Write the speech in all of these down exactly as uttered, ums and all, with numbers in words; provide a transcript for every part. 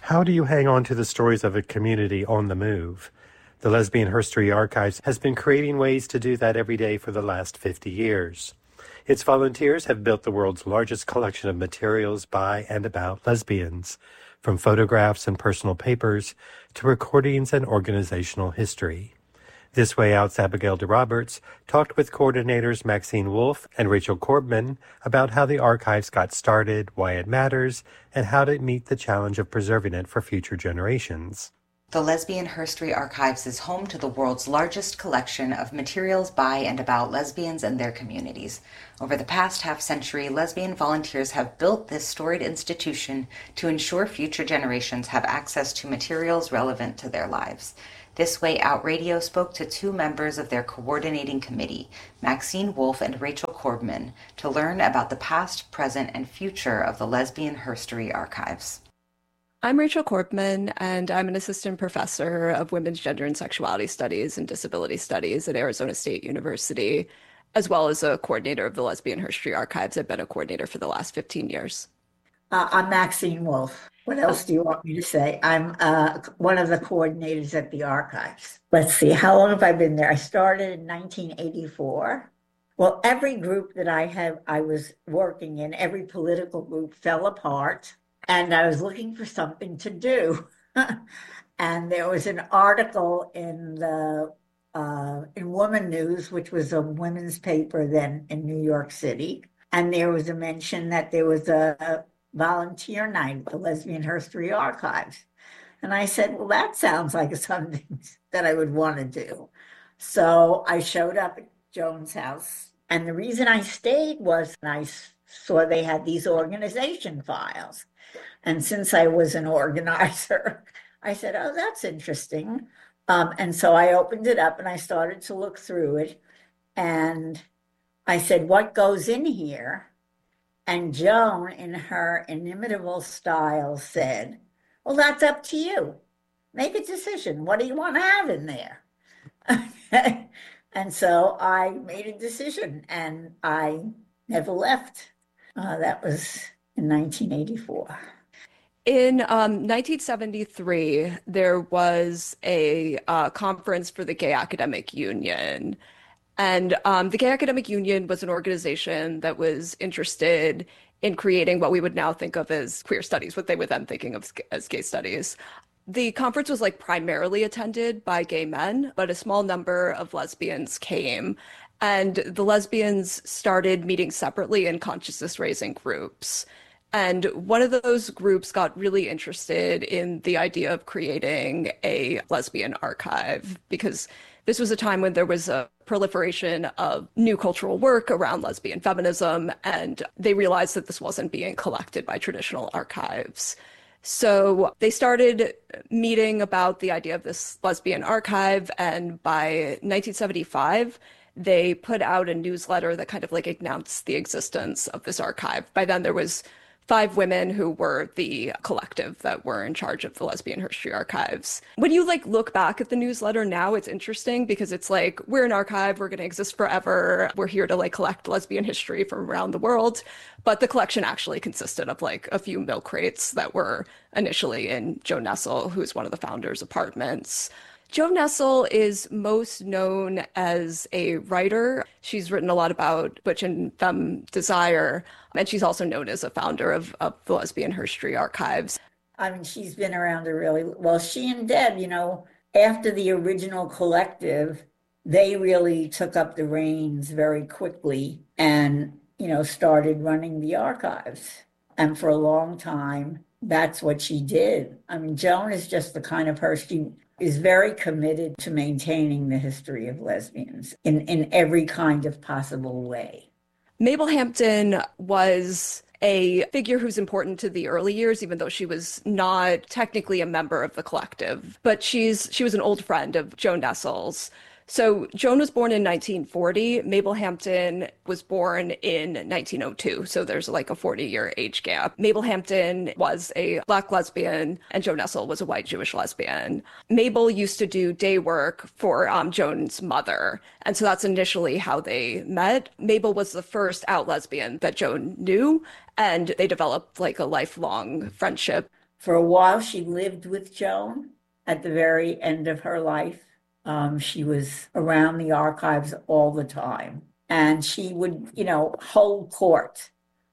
How do you hang on to the stories of a community on the move? The Lesbian Herstory Archives has been creating ways to do that every day for the last fifty years. Its volunteers have built the world's largest collection of materials by and about lesbians, from photographs and personal papers to recordings and organizational history. This Way Out's Abigail DeRoberts talked with coordinators Maxine Wolf and Rachel Korbman about how the archives got started, why it matters, and how to meet the challenge of preserving it for future generations. The Lesbian Herstory Archives is home to the world's largest collection of materials by and about lesbians and their communities. Over the past half-century, lesbian volunteers have built this storied institution to ensure future generations have access to materials relevant to their lives. This Way Out Radio spoke to two members of their coordinating committee, Maxine Wolf and Rachel Korbman, to learn about the past, present, and future of the Lesbian Herstory Archives. I'm Rachel Korbman, and I'm an assistant professor of women's gender and sexuality studies and disability studies at Arizona State University, as well as a coordinator of the Lesbian Herstory Archives. I've been a coordinator for the last fifteen years. Uh, I'm Maxine Wolf. What else do you want me to say? I'm uh, one of the coordinators at the archives. Let's see, how long have I been there? I started in nineteen eighty-four. Well, every group that I have, I was working in, every political group fell apart, and I was looking for something to do. And there was an article in the uh, in Woman News, which was a women's paper then in New York City, and there was a mention that there was a volunteer night at the Lesbian Herstory Archives. And I said, well, that sounds like something that I would want to do. So I showed up at Joan's house. And the reason I stayed was I saw they had these organization files. And since I was an organizer, I said, oh, that's interesting. Um, and so I opened it up and I started to look through it. And I said, what goes in here? And Joan, in her inimitable style, said, well, that's up to you. Make a decision. What do you want to have in there? And so I made a decision, and I never left. Uh, that was in nineteen eighty-four. In um, nineteen seventy-three, there was a uh, conference for the Gay Academic Union. And um, the Gay Academic Union was an organization that was interested in creating what we would now think of as queer studies, what they were then thinking of as gay studies. The conference was like primarily attended by gay men, but a small number of lesbians came. And the lesbians started meeting separately in consciousness-raising groups. And one of those groups got really interested in the idea of creating a lesbian archive, because this was a time when there was a proliferation of new cultural work around lesbian feminism, and they realized that this wasn't being collected by traditional archives. So they started meeting about the idea of this lesbian archive, and by nineteen seventy-five, they put out a newsletter that kind of like announced the existence of this archive. By then, there was five women who were the collective that were in charge of the Lesbian Herstory Archives. When you like look back at the newsletter now, it's interesting because it's like, we're an archive, we're going to exist forever. We're here to like collect lesbian history from around the world. But the collection actually consisted of like a few milk crates that were initially in Jo Nestel, who's one of the founders' apartments. Jo Nestel is most known as a writer. She's written a lot about butch and femme desire, and she's also known as a founder of, of the Lesbian Herstory Archives. I mean, she's been around a really, well, she and Deb, you know, after the original collective, they really took up the reins very quickly and, you know, started running the archives. And for a long time, that's what she did. I mean, Joan is just the kind of person, she is very committed to maintaining the history of lesbians in, in every kind of possible way. Mabel Hampton was a figure who's important to the early years, even though she was not technically a member of the collective. But she's she was an old friend of Jo Nestel's. So Joan was born in nineteen forty. Mabel Hampton was born in nineteen oh two. So there's like a forty-year age gap. Mabel Hampton was a Black lesbian, and Jo Nestel was a white Jewish lesbian. Mabel used to do day work for um, Joan's mother. And so that's initially how they met. Mabel was the first out lesbian that Joan knew, and they developed like a lifelong friendship. For a while, she lived with Joan at the very end of her life. Um, she was around the archives all the time. And she would, you know, hold court.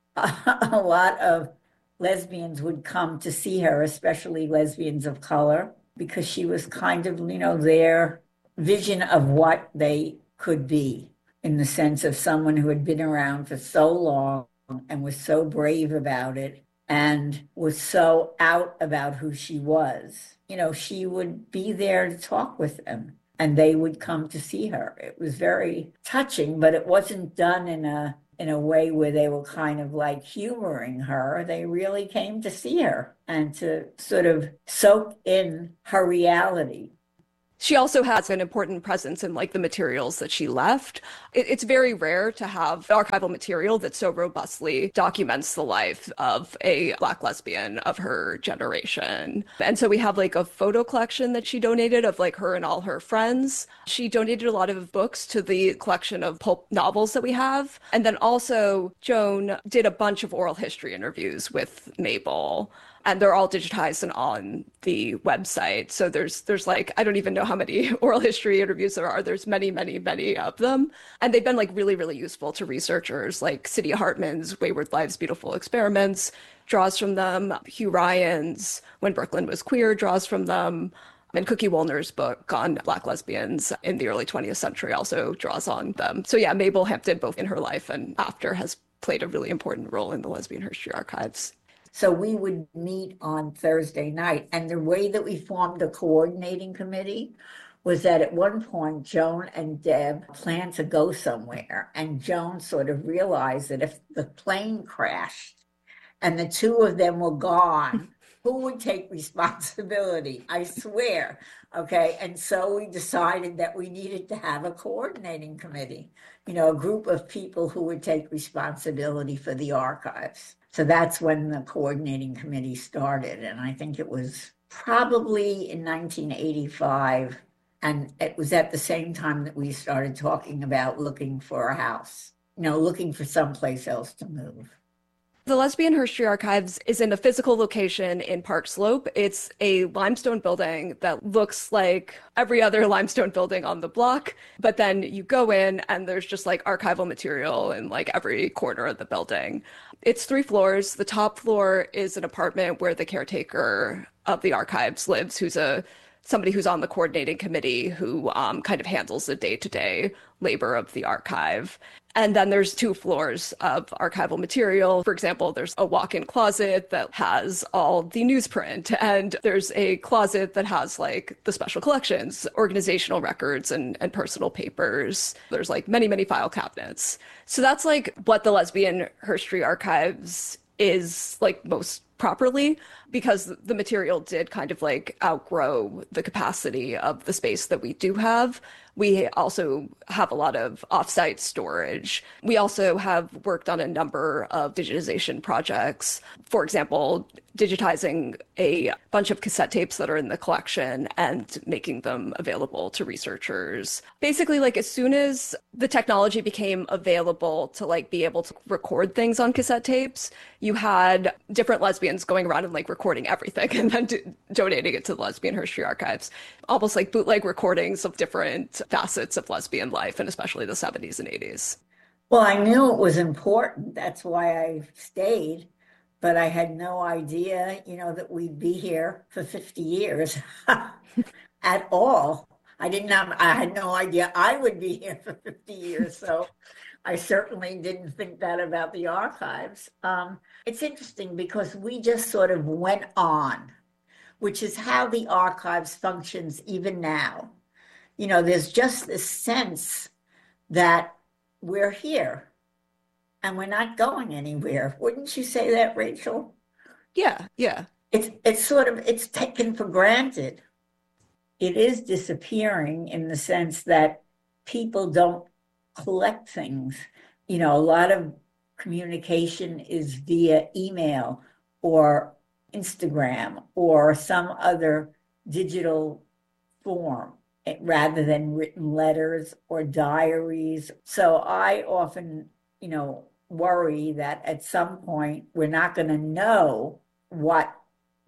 A lot of lesbians would come to see her, especially lesbians of color, because she was kind of, you know, their vision of what they could be, in the sense of someone who had been around for so long and was so brave about it and was so out about who she was. You know, she would be there to talk with them and they would come to see her. It was very touching, but it wasn't done in a in a way where they were kind of like humoring her. They really came to see her and to sort of soak in her reality. She also has an important presence in like the materials that she left. It, it's very rare to have archival material that so robustly documents the life of a Black lesbian of her generation. And so we have like a photo collection that she donated of like her and all her friends. She donated a lot of books to the collection of pulp novels that we have. And then also Joan did a bunch of oral history interviews with Mabel. And they're all digitized and on the website. So there's there's like, I don't even know how many oral history interviews there are. There's many, many, many of them. And they've been like really, really useful to researchers. Like Cydia Hartman's Wayward Lives, Beautiful Experiments draws from them. Hugh Ryan's When Brooklyn Was Queer draws from them. And Cookie Woolner's book on Black lesbians in the early twentieth century also draws on them. So yeah, Mabel Hampton, both in her life and after, has played a really important role in the Lesbian History Archives. So we would meet on Thursday night. And the way that we formed the coordinating committee was that at one point, Joan and Deb planned to go somewhere. And Joan sort of realized that if the plane crashed and the two of them were gone, who would take responsibility? I swear. Okay. And so we decided that we needed to have a coordinating committee, you know, a group of people who would take responsibility for the archives. So that's when the coordinating committee started. And I think it was probably in nineteen eighty-five. And it was at the same time that we started talking about looking for a house, you know, looking for someplace else to move. The Lesbian History Archives is in a physical location in Park Slope. It's a limestone building that looks like every other limestone building on the block, but then you go in and there's just like archival material in like every corner of the building. It's three floors. The top floor is an apartment where the caretaker of the archives lives, who's a somebody who's on the coordinating committee who um, kind of handles the day-to-day labor of the archive. And then there's two floors of archival material. For example, there's a walk-in closet that has all the newsprint, and there's a closet that has like the special collections, organizational records, and, and personal papers. There's like many, many file cabinets. So that's like what the Lesbian History Archives is like most properly, because the material did kind of like outgrow the capacity of the space that we do have. We also have a lot of offsite storage. We also have worked on a number of digitization projects. For example, digitizing a bunch of cassette tapes that are in the collection and making them available to researchers. Basically, like as soon as the technology became available to like be able to record things on cassette tapes, you had different lesbians going around and like recording everything and then do- donating it to the Lesbian History Archives. Almost like bootleg recordings of different facets of lesbian life, and especially the seventies and eighties. Well, I knew it was important. That's why I stayed, but I had no idea, you know, that we'd be here for fifty years at all. I didn't have, I had no idea I would be here for fifty years. So I certainly didn't think that about the archives. Um, it's interesting because we just sort of went on, which is how the archives functions even now. You know, there's just this sense that we're here and we're not going anywhere. Wouldn't you say that, Rachel? Yeah, yeah. It's it's sort of, it's taken for granted. It is disappearing in the sense that people don't collect things. You know, a lot of communication is via email or Instagram or some other digital form, rather than written letters or diaries. So I often, you know, worry that at some point we're not going to know what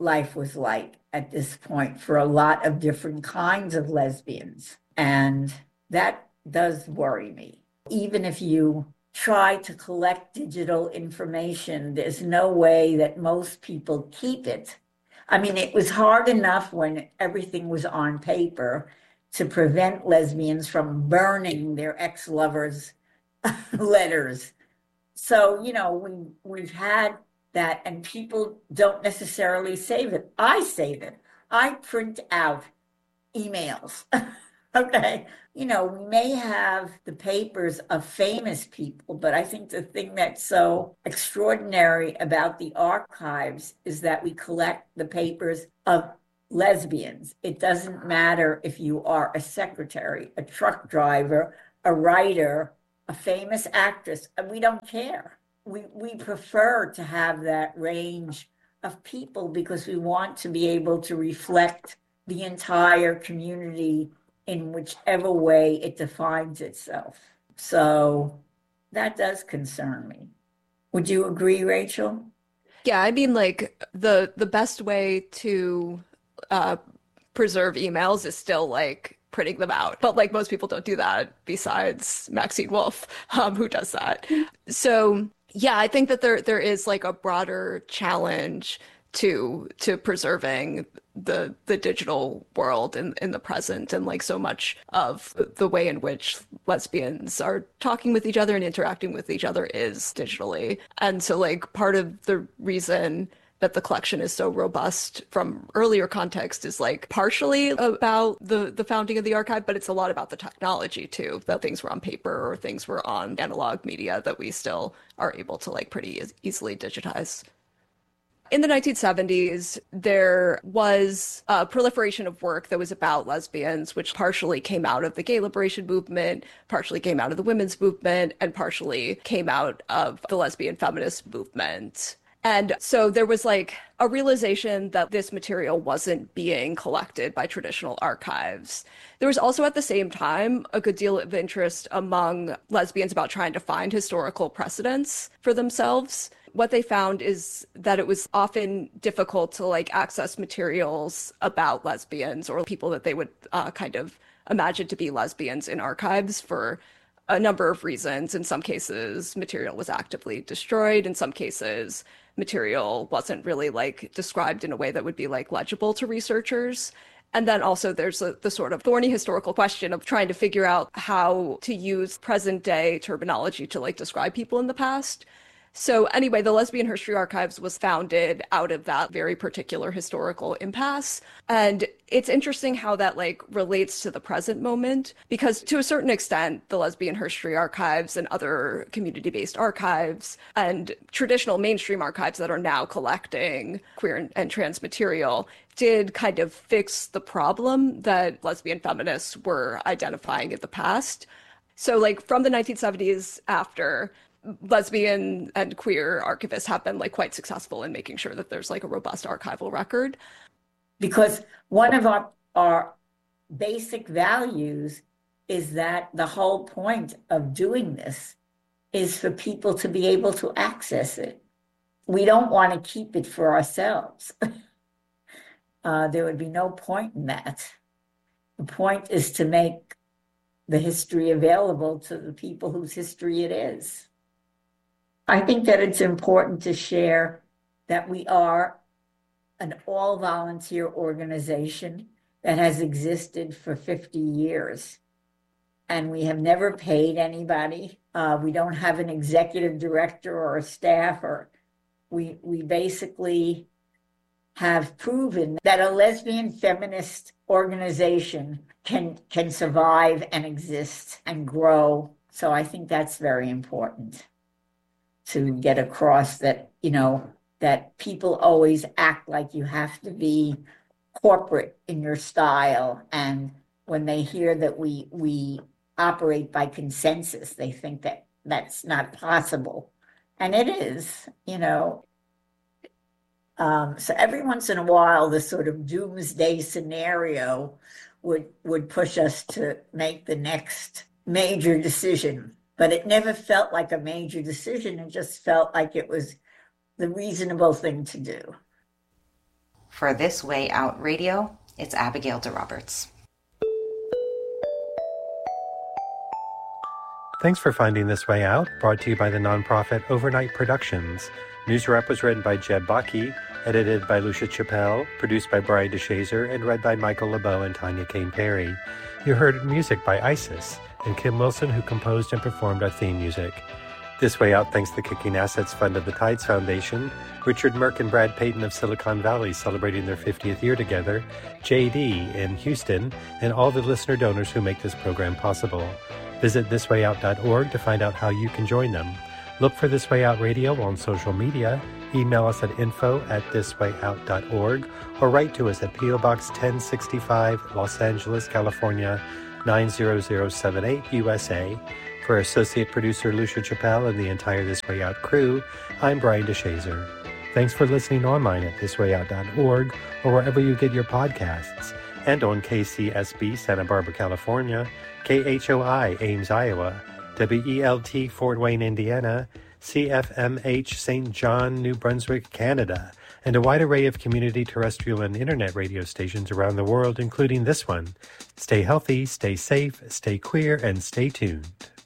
life was like at this point for a lot of different kinds of lesbians. And that does worry me. Even if you try to collect digital information, there's no way that most people keep it. I mean, it was hard enough when everything was on paper to prevent lesbians from burning their ex-lovers' letters. So, you know, we, we've had that, and people don't necessarily save it. I save it. I print out emails. Okay. You know, we may have the papers of famous people, but I think the thing that's so extraordinary about the archives is that we collect the papers of lesbians. It doesn't matter if you are a secretary, a truck driver, a writer, a famous actress, and we don't care. We, we prefer to have that range of people because we want to be able to reflect the entire community in whichever way it defines itself. So that does concern me. Would you agree, Rachel? Yeah, I mean, like the the best way to uh, preserve emails is still like printing them out. But like most people don't do that besides Maxine Wolf, um, who does that. So yeah, I think that there there is like a broader challenge to to preserving the the digital world in, in the present, and like so much of the way in which lesbians are talking with each other and interacting with each other is digitally. And so like part of the reason that the collection is so robust from earlier context is like partially about the the founding of the archive, but it's a lot about the technology too, that things were on paper or things were on analog media that we still are able to like pretty easily digitize. In the nineteen seventies, there was a proliferation of work that was about lesbians, which partially came out of the gay liberation movement, partially came out of the women's movement, and partially came out of the lesbian feminist movement. And so there was like a realization that this material wasn't being collected by traditional archives. There was also at the same time a good deal of interest among lesbians about trying to find historical precedents for themselves. What they found is that it was often difficult to like access materials about lesbians or people that they would uh, kind of imagine to be lesbians in archives for a number of reasons. In some cases, material was actively destroyed. In some cases, material wasn't really like described in a way that would be like legible to researchers. And then also there's a, the sort of thorny historical question of trying to figure out how to use present day terminology to like describe people in the past. So anyway, the Lesbian History Archives was founded out of that very particular historical impasse. And it's interesting how that like relates to the present moment, because to a certain extent, the Lesbian History Archives and other community-based archives and traditional mainstream archives that are now collecting queer and, and trans material did kind of fix the problem that lesbian feminists were identifying in the past. So like from the nineteen seventies after, lesbian and queer archivists have been like quite successful in making sure that there's like a robust archival record. Because one of our, our basic values is that the whole point of doing this is for people to be able to access it. We don't want to keep it for ourselves. uh, there would be no point in that. The point is to make the history available to the people whose history it is. I think that it's important to share that we are an all-volunteer organization that has existed for fifty years. And we have never paid anybody. Uh, we don't have an executive director or a staff. Or we, we basically have proven that a lesbian feminist organization can, can survive and exist and grow. So I think that's very important to get across, that, you know, that people always act like you have to be corporate in your style. And when they hear that we we operate by consensus, they think that that's not possible. And it is, you know. Um, so every once in a while, the sort of doomsday scenario would would push us to make the next major decision. But it never felt like a major decision. It just felt like it was the reasonable thing to do. For This Way Out Radio, it's Abigail DeRoberts. Thanks for finding This Way Out, brought to you by the nonprofit Overnight Productions. News Wrap was written by Jeb Bakke, edited by Lucia Chappelle, produced by Brian DeShazer, and read by Michael LeBeau and Tanya Kane Perry. You heard music by Isis and Kim Wilson, who composed and performed our theme music. This Way Out thanks the Kicking Assets Fund of the Tides Foundation, Richard Merck and Brad Payton of Silicon Valley celebrating their fiftieth year together, J D in Houston, and all the listener donors who make this program possible. Visit this way out dot org to find out how you can join them. Look for This Way Out Radio on social media, email us at info at this way out dot org, or write to us at P O Box ten sixty-five, Los Angeles, California, nine zero zero seven eight, U S A. For Associate Producer Lucia Chappelle and the entire This Way Out crew, I'm Brian DeShazer. Thanks for listening online at this way out dot org or wherever you get your podcasts, and on K C S B Santa Barbara, California, K H O I Ames, Iowa, W E L T Fort Wayne, Indiana, C F M H Saint John, New Brunswick, Canada, and a wide array of community terrestrial and internet radio stations around the world, including this one. Stay healthy, stay safe, stay queer, and stay tuned.